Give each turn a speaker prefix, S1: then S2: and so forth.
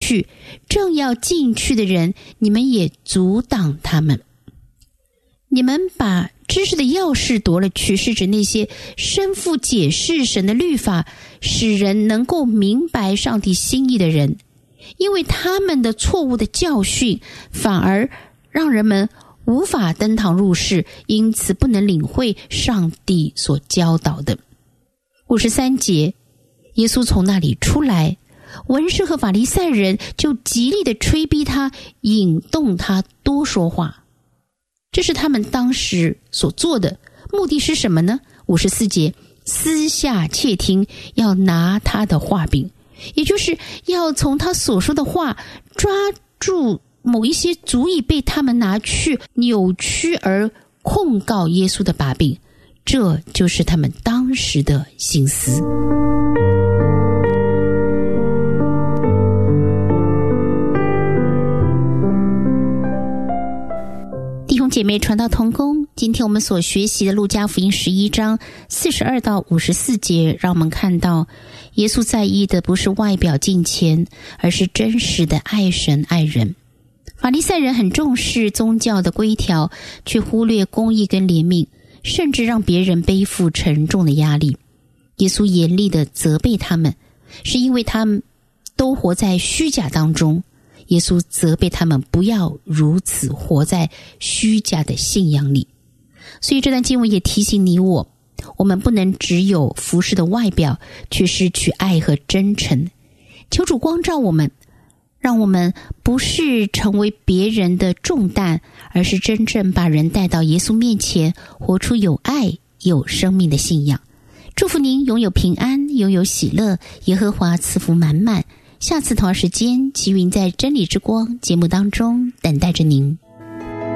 S1: 去，正要进去的人，你们也阻挡他们。你们把知识的钥匙夺了去，是指那些身负解释神的律法，使人能够明白上帝心意的人，因为他们的错误的教训反而让人们无法登堂入室，因此不能领会上帝所教导的。53节，耶稣从那里出来，文士和法利赛人就极力的催逼他，引动他多说话。这是他们当时所做的，目的是什么呢？54节，私下窃听，要拿他的话柄，也就是要从他所说的话抓住某一些足以被他们拿去扭曲而控告耶稣的把柄，这就是他们当时的心思。弟兄姐妹，传道同工，今天我们所学习的路加福音11章42到54节，让我们看到耶稣在意的不是外表敬虔，而是真实的爱神爱人。法利赛人很重视宗教的规条，却忽略公义跟怜悯，甚至让别人背负沉重的压力。耶稣严厉地责备他们，是因为他们都活在虚假当中。耶稣责备他们不要如此活在虚假的信仰里。所以这段经文也提醒你我们不能只有服侍的外表，却失去爱和真诚。求主光照我们，让我们不是成为别人的重担，而是真正把人带到耶稣面前，活出有爱有生命的信仰。祝福您拥有平安，拥有喜乐，耶和华赐福满满。下次同样时间，齐云在真理之光节目当中等待着您。